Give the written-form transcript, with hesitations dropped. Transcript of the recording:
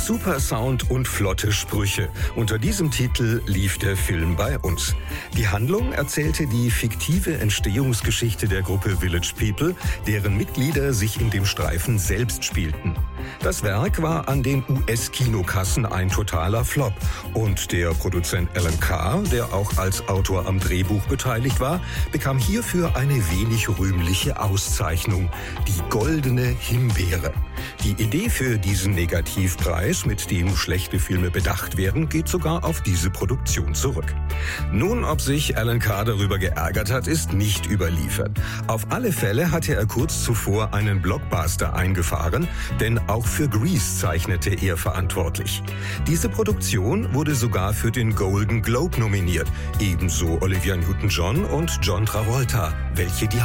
Super Sound und flotte Sprüche. Unter diesem Titel lief der Film bei uns. Die Handlung erzählte die fiktive Entstehungsgeschichte der Gruppe Village People, deren Mitglieder sich in dem Streifen selbst spielten. Das Werk war an den US-Kinokassen ein totaler Flop und der Produzent Alan Carr, der auch als Autor am Drehbuch beteiligt war, bekam hierfür eine wenig rühmliche Auszeichnung, die Goldene Himbeere. Die Idee für diesen Negativpreis, mit dem schlechte Filme bedacht werden, geht sogar auf diese Produktion zurück. Nun, ob sich Alan Carr darüber geärgert hat, ist nicht überliefert. Auf alle Fälle hatte er kurz zuvor einen Blockbuster eingefahren, denn auch für Grease zeichnete er verantwortlich. Diese Produktion wurde sogar für den Golden Globe nominiert, ebenso Olivia Newton-John und John Travolta, welche die